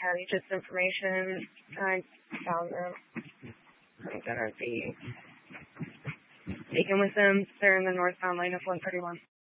County. Just information. I found them. I'm gonna be speaking with them. They're in the northbound lane of 131.